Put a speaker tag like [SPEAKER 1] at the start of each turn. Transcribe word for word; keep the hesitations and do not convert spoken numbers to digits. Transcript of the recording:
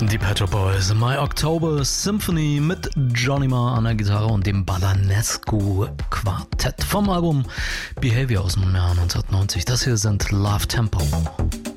[SPEAKER 1] Die Pet Shop Boys, My October Symphony mit Johnny Marr an der Gitarre und dem Balanescu Quartett vom Album Behavior aus dem Jahr neunzehnhundertneunzig. Das hier sind Love Tempo.